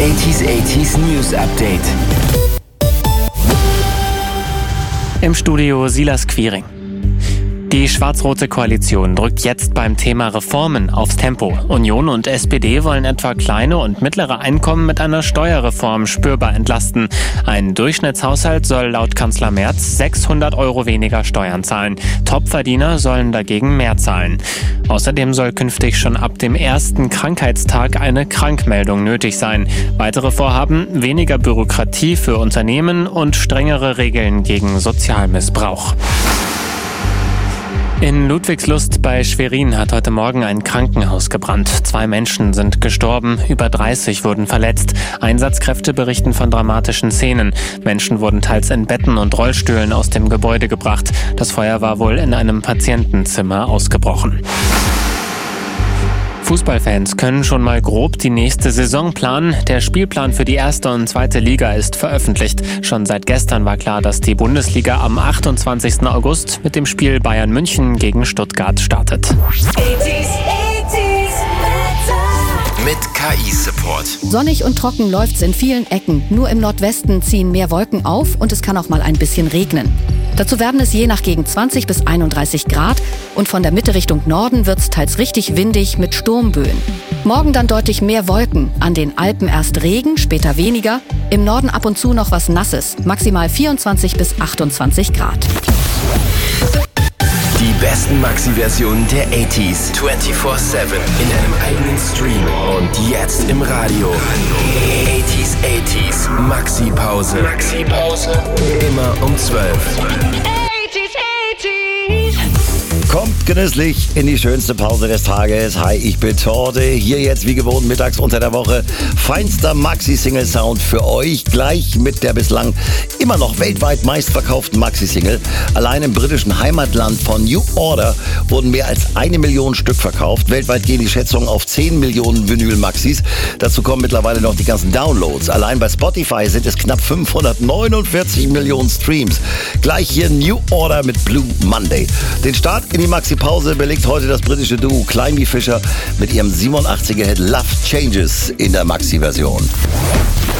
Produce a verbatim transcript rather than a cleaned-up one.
achtziger achtziger News Update. Im Studio Silas Quiring. Die schwarz-rote Koalition drückt jetzt beim Thema Reformen aufs Tempo. Union und S P D wollen etwa kleine und mittlere Einkommen mit einer Steuerreform spürbar entlasten. Ein Durchschnittshaushalt soll laut Kanzler Merz sechshundert Euro weniger Steuern zahlen. Topverdiener sollen dagegen mehr zahlen. Außerdem soll künftig schon ab dem ersten Krankheitstag eine Krankmeldung nötig sein. Weitere Vorhaben: weniger Bürokratie für Unternehmen und strengere Regeln gegen Sozialmissbrauch. In Ludwigslust bei Schwerin hat heute Morgen ein Krankenhaus gebrannt. Zwei Menschen sind gestorben, über dreißig wurden verletzt. Einsatzkräfte berichten von dramatischen Szenen. Menschen wurden teils in Betten und Rollstühlen aus dem Gebäude gebracht. Das Feuer war wohl in einem Patientenzimmer ausgebrochen. Fußballfans können schon mal grob die nächste Saison planen. Der Spielplan für die erste und zweite Liga ist veröffentlicht. Schon seit gestern war klar, dass die Bundesliga am achtundzwanzigsten August mit dem Spiel Bayern München gegen Stuttgart startet. Mit K I-Support. Sonnig und trocken läuft's in vielen Ecken. Nur im Nordwesten ziehen mehr Wolken auf und es kann auch mal ein bisschen regnen. Dazu werden es je nach Gegend zwanzig bis einunddreißig Grad und von der Mitte Richtung Norden wird's teils richtig windig mit Sturmböen. Morgen dann deutlich mehr Wolken. An den Alpen erst Regen, später weniger. Im Norden ab und zu noch was Nasses. Maximal vierundzwanzig bis achtundzwanzig Grad. Die besten Maxi-Versionen der achtziger vierundzwanzig sieben in einem eigenen Stream und jetzt im Radio. achtziger achtziger Maxi-Pause. Maxi-Pause. Immer um zwölf. Kommt genüsslich in die schönste Pause des Tages. Hi, ich bin Torte. Hier jetzt wie gewohnt mittags unter der Woche. Feinster Maxi-Single-Sound für euch. Gleich mit der bislang immer noch weltweit meistverkauften Maxi-Single. Allein im britischen Heimatland von New Order wurden mehr als eine Million Stück verkauft. Weltweit gehen die Schätzungen auf zehn Millionen Vinyl-Maxis. Dazu kommen mittlerweile noch die ganzen Downloads. Allein bei Spotify sind es knapp fünfhundertneunundvierzig Millionen Streams. Gleich hier New Order mit Blue Monday. Den Start in die Maxi-Pause belegt heute das britische Duo Climby Fisher mit ihrem siebenundachtziger Hit Love Changes in der Maxi-Version.